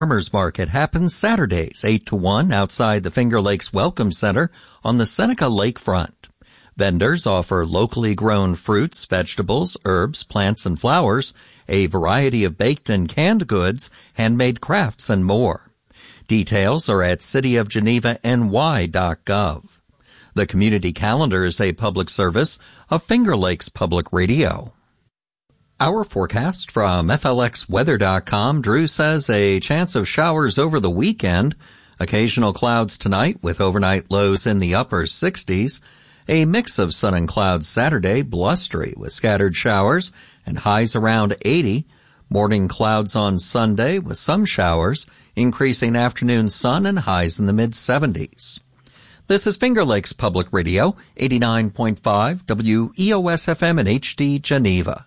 Farmers Market happens Saturdays, 8 to 1 outside the Finger Lakes Welcome Center on the Seneca Lakefront. Vendors offer locally grown fruits, vegetables, herbs, plants, and flowers, a variety of baked and canned goods, handmade crafts, and more. Details are at cityofgenevany.gov. The community calendar is a public service of Finger Lakes Public Radio. Our forecast from FLXweather.com. Drew says a chance of showers over the weekend. Occasional clouds tonight with overnight lows in the upper 60s. A mix of sun and clouds Saturday, blustery with scattered showers and highs around 80. Morning clouds on Sunday with some showers, increasing afternoon sun and highs in the mid-70s. This is Finger Lakes Public Radio, 89.5 WEOS-FM in HD Geneva.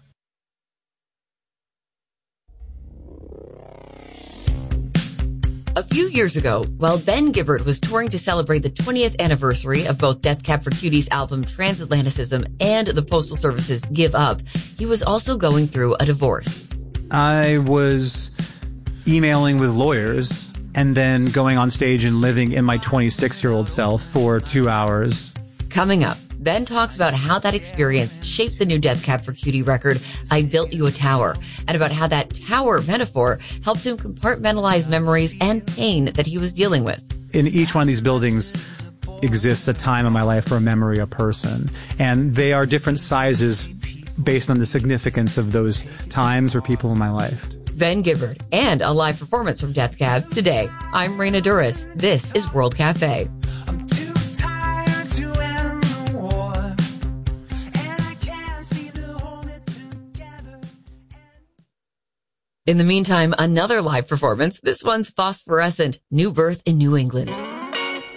A few years ago, while Ben Gibbard was touring to celebrate the 20th anniversary of both Death Cab for Cutie's album Transatlanticism and the Postal Service's Give Up, he was also going through a divorce. I was emailing with lawyers and then going on stage and living in my 26-year-old self for 2 hours. Coming up, Ben talks about how that experience shaped the new Death Cab for Cutie record, I Built You a Tower, and about how that tower metaphor helped him compartmentalize memories and pain that he was dealing with. In each one of these buildings exists a time in my life or a memory, a person, and they are different sizes based on the significance of those times or people in my life. Ben Gibbard and a live performance from Death Cab today. I'm Raina Duras. This is World Cafe. In the meantime, another live performance. This one's Phosphorescent, New Birth in New England.